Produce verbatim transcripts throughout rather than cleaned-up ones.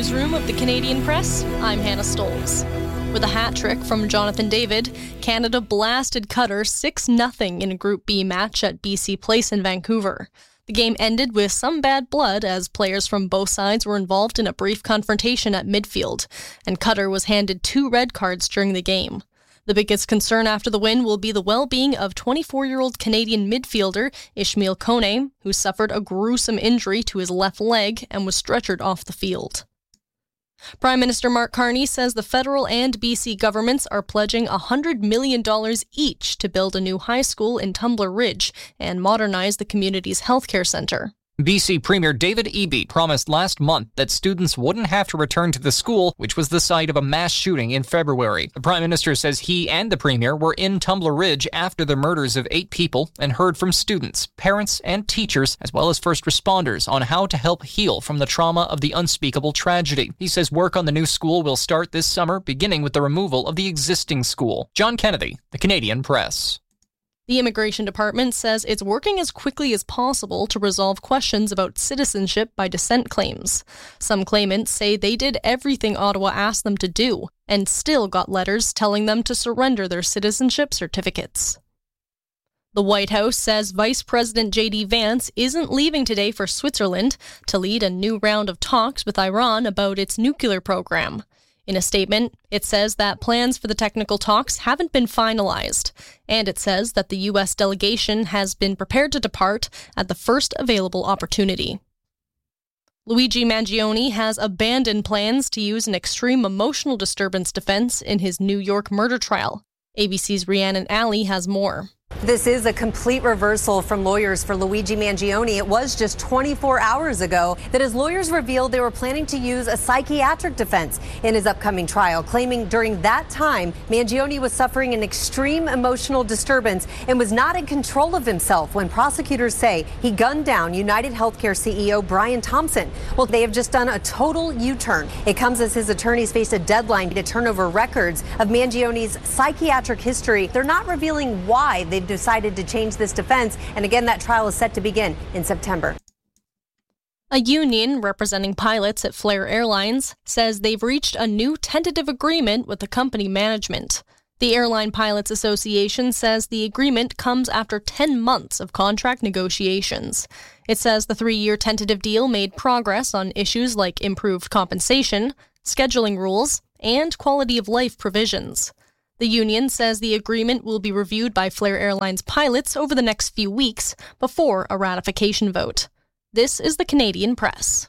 Newsroom of the Canadian Press, I'm Hannah Stolz. With a hat trick from Jonathan David, Canada blasted Qatar six nothing in a Group B match at B C Place in Vancouver. The game ended with some bad blood as players from both sides were involved in a brief confrontation at midfield, and Qatar was handed two red cards during the game. The biggest concern after the win will be the well-being of twenty-four-year-old Canadian midfielder Ishmael Kone, who suffered a gruesome injury to his left leg and was stretchered off the field. Prime Minister Mark Carney says the federal and B C governments are pledging one hundred million dollars each to build a new high school in Tumbler Ridge and modernize the community's healthcare centre. B C Premier David Eby promised last month that students wouldn't have to return to the school, which was the site of a mass shooting in February. The Prime Minister says he and the Premier were in Tumbler Ridge after the murders of eight people and heard from students, parents, and teachers, as well as first responders, on how to help heal from the trauma of the unspeakable tragedy. He says work on the new school will start this summer, beginning with the removal of the existing school. John Kennedy, The Canadian Press. The Immigration Department says it's working as quickly as possible to resolve questions about citizenship by descent claims. Some claimants say they did everything Ottawa asked them to do and still got letters telling them to surrender their citizenship certificates. The White House says Vice President J D Vance isn't leaving today for Switzerland to lead a new round of talks with Iran about its nuclear program. In a statement, it says that plans for the technical talks haven't been finalized, and it says that the U S delegation has been prepared to depart at the first available opportunity. Luigi Mangione has abandoned plans to use an extreme emotional disturbance defense in his New York murder trial. A B C's Rhiannon Alley has more. This is a complete reversal from lawyers for Luigi Mangione. It was just twenty-four hours ago that his lawyers revealed they were planning to use a psychiatric defense in his upcoming trial, claiming during that time Mangione was suffering an extreme emotional disturbance and was not in control of himself when prosecutors say he gunned down United Healthcare C E O Brian Thompson. Well, they have just done a total U-turn. It comes as his attorneys face a deadline to turn over records of Mangione's psychiatric history. They're not revealing why they've decided to change this defense, and again, that trial is set to begin in September. A union representing pilots at Flair Airlines says they've reached a new tentative agreement with the company management. The Airline Pilots Association says the agreement comes after ten months of contract negotiations. It says the three-year tentative deal made progress on issues like improved compensation, scheduling rules, and quality of life provisions. The union says the agreement will be reviewed by Flair Airlines pilots over the next few weeks before a ratification vote. This is the Canadian Press.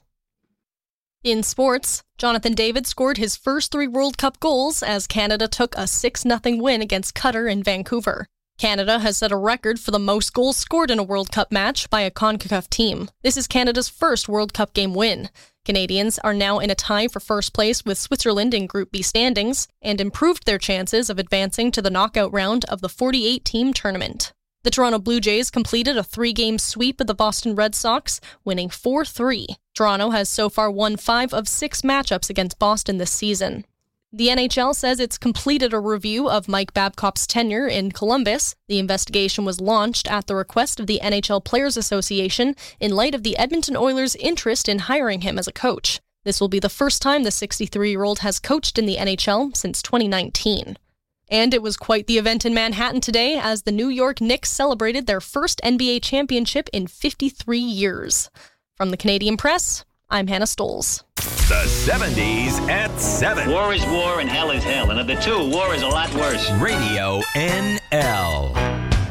In sports, Jonathan David scored his first three World Cup goals as Canada took a six nothing win against Qatar in Vancouver. Canada has set a record for the most goals scored in a World Cup match by a CONCACAF team. This is Canada's first World Cup game win. Canadians are now in a tie for first place with Switzerland in Group B standings and improved their chances of advancing to the knockout round of the forty-eight team tournament. The Toronto Blue Jays completed a three-game sweep of the Boston Red Sox, winning four three. Toronto has so far won five of six matchups against Boston this season. The N H L says it's completed a review of Mike Babcock's tenure in Columbus. The investigation was launched at the request of the N H L Players Association in light of the Edmonton Oilers' interest in hiring him as a coach. This will be the first time the sixty-three-year-old has coached in the N H L since twenty nineteen. And it was quite the event in Manhattan today as the New York Knicks celebrated their first N B A championship in fifty-three years. From the Canadian Press, I'm Hannah Stolz. The seventies at seven. War is war and hell is hell. And of the two, war is a lot worse. Radio N L.